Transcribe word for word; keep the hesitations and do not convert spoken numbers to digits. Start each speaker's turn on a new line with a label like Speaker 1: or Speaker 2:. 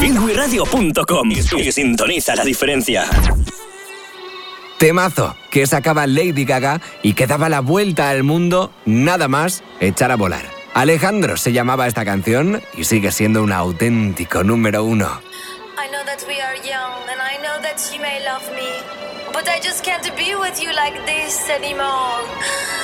Speaker 1: inwi radio punto com y sintoniza la diferencia.
Speaker 2: Temazo que sacaba Lady Gaga y que daba la vuelta al mundo nada más echar a volar. Alejandro se llamaba esta canción y sigue siendo un auténtico número uno.
Speaker 3: I know that we are young and I know that you may love me, but I just can't be with you like this anymore.